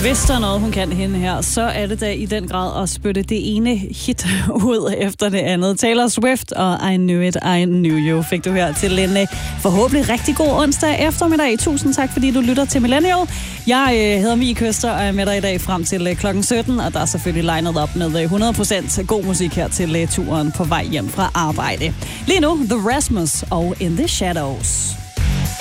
Hvis der er noget, hun kan hende her, så er det da i den grad at spytte det ene hit ud efter det andet. Taylor Swift og I Knew It, I Knew You fik du her til en forhåbentlig rigtig god onsdag eftermiddag. Tusind tak, fordi du lytter til Millennial. Jeg hedder Mie Køster og er med dig i dag frem til klokken 17, og der er selvfølgelig linet op med 100% god musik her til turen på vej hjem fra arbejde. Lige nu, The Rasmus og In The Shadows.